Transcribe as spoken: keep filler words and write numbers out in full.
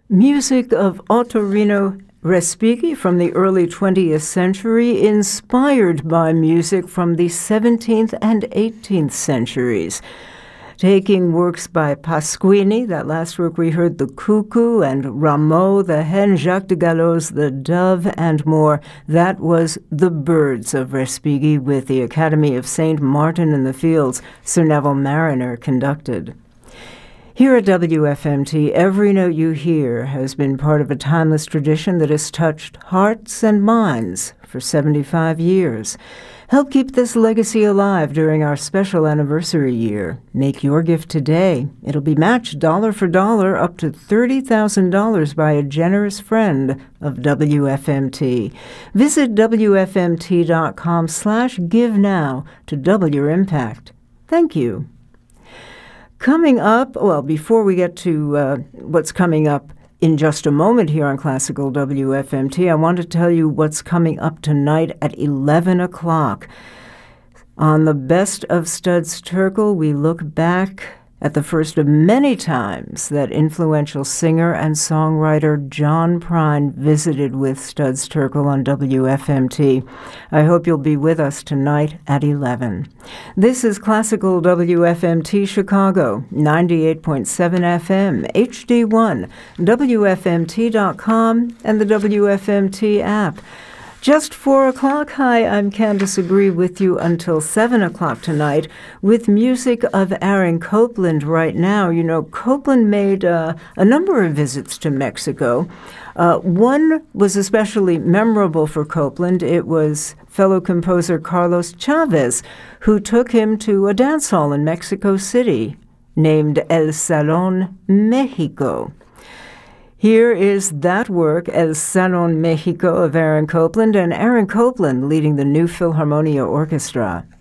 Music of Ottorino Respighi from the early twentieth century, inspired by music from the seventeenth and eighteenth centuries. Taking works by Pasquini, that last work we heard, The Cuckoo, and Rameau, the Hen, Jacques de Gallot's The Dove, and more. That was The Birds of Respighi with the Academy of Saint Martin in the Fields, Sir Neville Marriner conducted. Here at W F M T, every note you hear has been part of a timeless tradition that has touched hearts and minds for seventy-five years. Help keep this legacy alive during our special anniversary year. Make your gift today. It'll be matched dollar for dollar up to thirty thousand dollars by a generous friend of W F M T. Visit W F M T dot com slash give now to double your impact. Thank you. Coming up, well, before we get to uh, what's coming up in just a moment here on Classical W F M T, I want to tell you what's coming up tonight at eleven o'clock. On the Best of Studs Terkel, we look back at the first of many times that influential singer and songwriter John Prine visited with Studs Terkel on W F M T. I hope you'll be with us tonight at eleven. This is Classical W F M T Chicago, ninety-eight point seven F M, H D one, W F M T dot com, and the W F M T app. Just four o'clock. Hi, I'm Candace Agree with you until seven o'clock tonight with music of Aaron Copland right now. You know, Copland made uh, a number of visits to Mexico. Uh, one was especially memorable for Copland. It was fellow composer Carlos Chavez, who took him to a dance hall in Mexico City named El Salón Mexico. Here is that work, El Salón Mexico, of Aaron Copland, and Aaron Copland leading the New Philharmonia Orchestra.